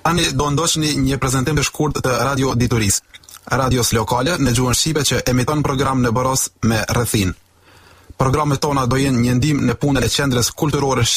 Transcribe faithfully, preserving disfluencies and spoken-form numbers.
Tani do ndoqni një prezantim të shkurt të Radio Dituris, radios lokale në gjuhën shqipe që emiton program në Boros me rrethin. Programet tona do jenë një ndihmë në punën e qendrës kulturore